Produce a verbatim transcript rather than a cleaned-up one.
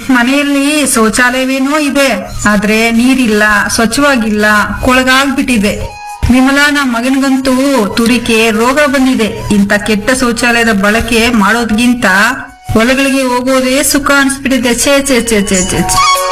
ಮನೆಯಲ್ಲಿ ಶೌಚಾಲಯವೇನೋ ಇದೆ, ಆದ್ರೆ ನೀರಿಲ್ಲ, ಸ್ವಚ್ಛವಾಗಿಲ್ಲ, ಕೊಳಗಾಗ್ಬಿಟ್ಟಿದೆ. ವಿಮಲಾ, ನಮ್ಮ ಮಗನಿಗಂತೂ ತುರಿಕೆ ರೋಗ ಬಂದಿದೆ. ಇಂಥ ಕೆಟ್ಟ ಶೌಚಾಲಯದ ಬಳಕೆ ಮಾಡೋದ್ಗಿಂತ ಹೊಲಗಳಿಗೆ ಹೋಗೋದೇ ಸುಖ ಅನ್ಸ್ಬಿಟ್ಟಿದೆ. ಛೇ ಛೇ ಛೇ ಛೇ ಛೇ ಛೇ.